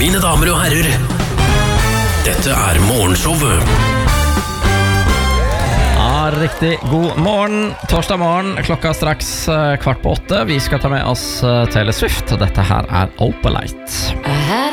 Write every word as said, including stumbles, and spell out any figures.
Mine damer og herrer, dette er morgenshowet. Ja, riktig god morgen. Torsdag morgen, klokka straks kvart på åtte. Vi skal ta med oss Taylor Swift, og dette her er Opalite. I had